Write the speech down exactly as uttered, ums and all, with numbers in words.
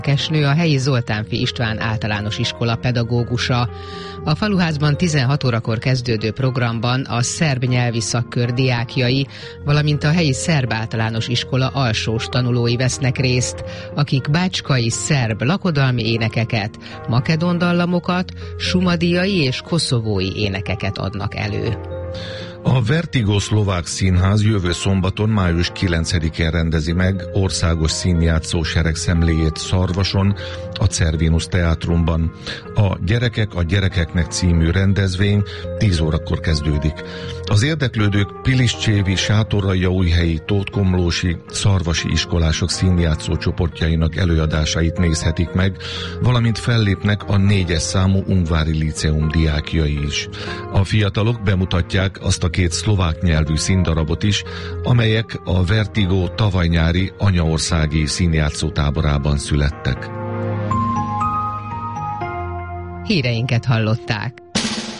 Kesnő a helyi Zoltánfi István általános iskola pedagógusa. A faluházban tizenhat órakor kezdődő programban a szerb nyelvi szakkör diákjai, valamint a helyi szerb általános iskola alsós tanulói vesznek részt, akik bácskai szerb lakodalmi énekeket, makedon dallamokat, sumadiai és koszovói énekeket adnak elő. A Vertigo Szlovák Színház jövő szombaton, május kilencedikén rendezi meg országos színjátszó seregszemléjét Szarvason, a Cervinus Teátrumban. A Gyerekek a gyerekeknek című rendezvény tíz órakor kezdődik. Az érdeklődők piliscsévi, sátoraljaújhelyi, tótkomlósi, szarvasi iskolások színjátszó csoportjainak előadásait nézhetik meg, valamint fellépnek a négyes számú Ungvári Líceum diákjai is. A fiatalok bemutatják azt a két szlovák nyelvű színdarabot is, amelyek a Vertigo tavaly nyári anyaországi színjátszó táborában születtek. Híreinket hallották.